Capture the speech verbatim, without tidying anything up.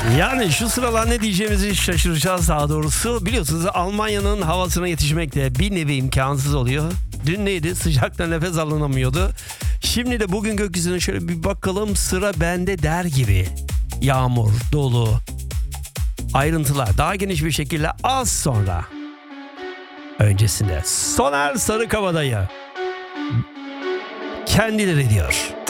Yani şu sıralar ne diyeceğimizi şaşıracağız daha doğrusu. Biliyorsunuz Almanya'nın havasına yetişmek de bir nevi imkansız oluyor. Dün neydi? Sıcakta nefes alınamıyordu. Şimdi de bugün gökyüzüne şöyle bir bakalım, sıra bende der gibi. Yağmur, dolu. Ayrıntılar daha geniş bir şekilde az sonra. Öncesinde Soner Sarıkabadayı kendileri diyor.